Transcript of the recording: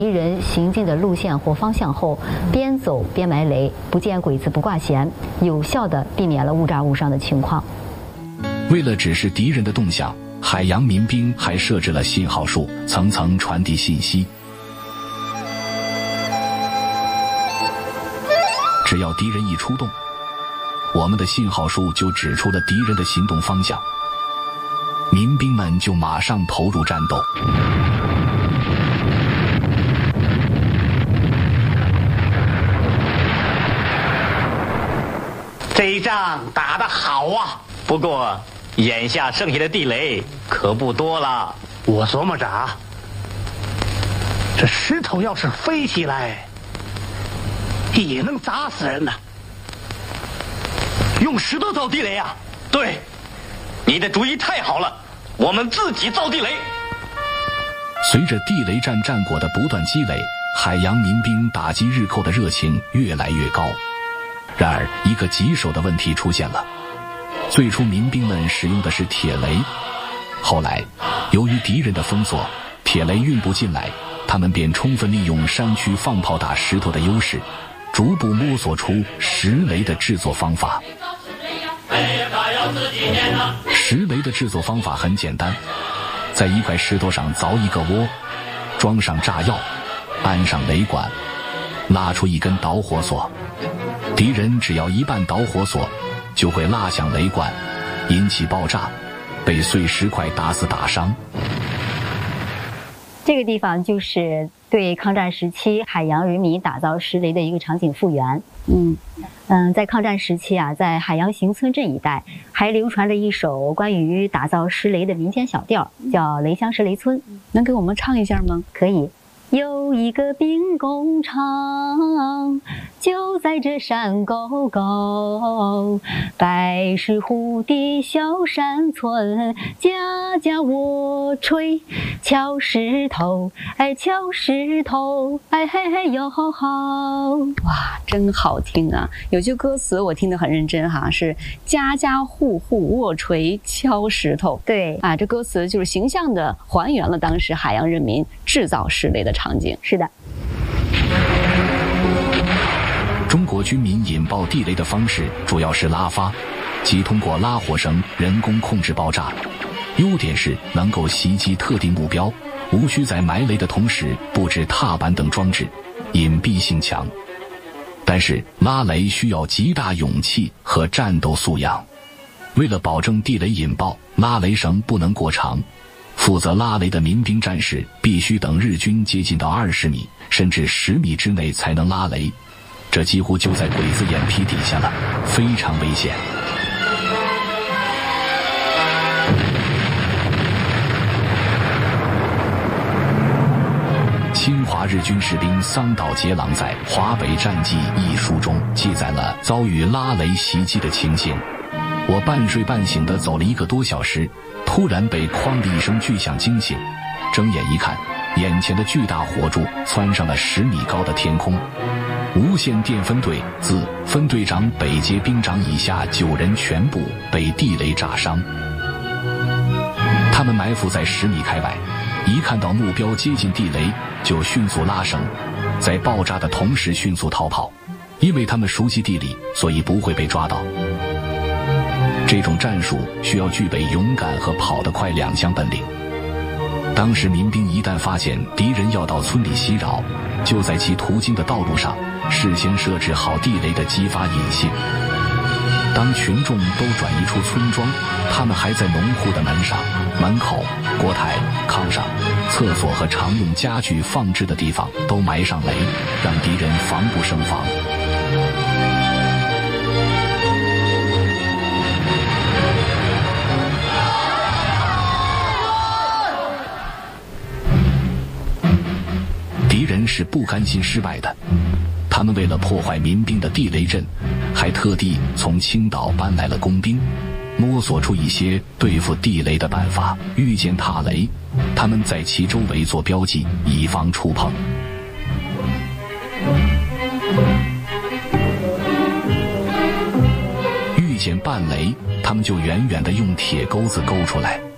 敌人行进的路线或方向后，边走边埋雷，不见鬼子不挂弦，有效地避免了误炸误伤的情况。 为了指示敌人的动向，海洋民兵还设置了信号树，层层传递信息。只要敌人一出动，我们的信号树就指出了敌人的行动方向，民兵们就马上投入战斗。 这一仗打得好啊！不过眼下剩下的地雷可不多了。 我琢磨着啊，这石头要是飞起来，也能砸死人呢。 用石头造地雷啊？对，你的主意太好了，我们自己造地雷。 随着地雷战战果的不断积累，海洋民兵打击日寇的热情越来越高。然而，一个棘手的问题出现了。最初民兵们使用的是铁雷，后来由于敌人的封锁，铁雷运不进来，他们便充分利用山区放炮打石头的优势，逐步摸索出石雷的制作方法。石雷的制作方法很简单，在一块石头上凿一个窝，装上炸药，安上雷管，拉出一根导火索，敌人只要一绊导火索，就会拉响雷管，引起爆炸，被碎石块打死打伤。 这个地方就是对抗战时期海洋人民打造石雷的一个场景复原。在抗战时期啊，在海洋行村镇一带还流传着一首关于打造石雷的民间小调，叫《雷乡石雷村》。 能给我们唱一下吗？ 可以。有一个兵工厂，就在这山沟沟，白石湖的小山村，家家我锤敲石头，哎敲石头，哎嘿嘿哟吼吼。 哇，真好听啊！有句歌词我听得很认真哈，是家家户户握锤敲石头。 对啊，这歌词就是形象地还原了当时海洋人民制造石雷的场景。 是的。 中国军民引爆地雷的方式主要是拉发，即通过拉火绳人工控制爆炸。优点是能够袭击特定目标，无需在埋雷的同时布置踏板等装置，隐蔽性强。但是拉雷需要极大勇气和战斗素养。为了保证地雷引爆，拉雷绳不能过长，负责拉雷的民兵战士必须等日军接近到20米甚至10米之内才能拉雷，这几乎就在鬼子眼皮底下了，非常危险。侵华日军士兵桑岛捷郎在《华北战记》一书中记载了遭遇拉雷袭击的情形。我半睡半醒地走了1个多小时，突然被哐的一声巨响惊醒，睁眼一看，眼前的巨大火柱窜上了10米高的天空。无线电分队自分队长北街兵长以下9人全部被地雷炸伤。他们埋伏在10米开外，一看到目标接近地雷，就迅速拉绳，在爆炸的同时迅速逃跑。因为他们熟悉地理，所以不会被抓到。这种战术需要具备勇敢和跑得快2项本领。当时民兵一旦发现敌人要到村里袭扰，就在其途经的道路上事先设置好地雷的激发引信。当群众都转移出村庄，他们还在农户的门上、门口、锅台、炕上、厕所和常用家具放置的地方都埋上雷，让敌人防不胜防。敌人是不甘心失败的，他们为了破坏民兵的地雷阵，还特地从青岛搬来了工兵，摸索出一些对付地雷的办法。遇见踏雷，他们在其周围做标记，以防触碰。遇见绊雷，他们就远远地用铁钩子勾出来。